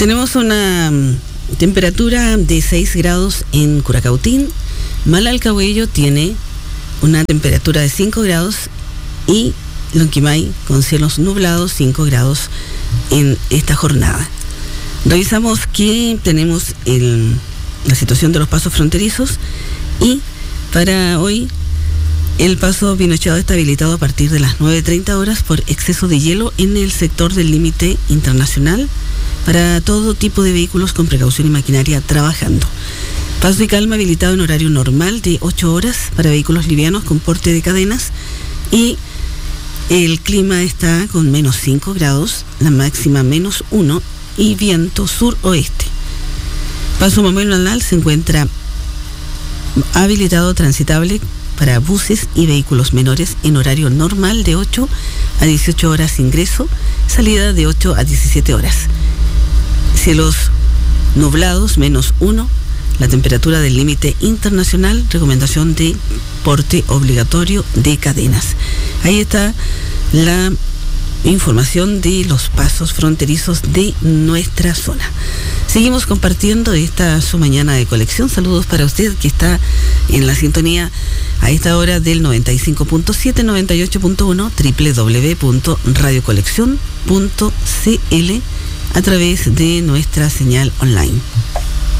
Tenemos una temperatura de 6 grados en Curacautín. Malalcahuello tiene una temperatura de 5 grados y Lonquimay con cielos nublados 5 grados en esta jornada. Revisamos que tenemos la situación de los pasos fronterizos y para hoy el paso Pinochado está habilitado a partir de las 9:30 horas por exceso de hielo en el sector del límite internacional para todo tipo de vehículos con precaución y maquinaria trabajando. Paso y Calma habilitado en horario normal de 8 horas para vehículos livianos con porte de cadenas y el clima está con menos 5 grados, la máxima menos 1 y viento sur-oeste. Paso Manuel Anal se encuentra habilitado transitable para buses y vehículos menores en horario normal de 8 a 18 horas ingreso, salida de 8 a 17 horas. Cielos nublados, menos 1, la temperatura del límite internacional, recomendación de porte obligatorio de cadenas. Ahí está la información de los pasos fronterizos de nuestra zona. Seguimos compartiendo esta su mañana de colección. Saludos para usted que está en la sintonía a esta hora del 95.7, 98.1, www.radiocoleccion.cl a través de nuestra señal online.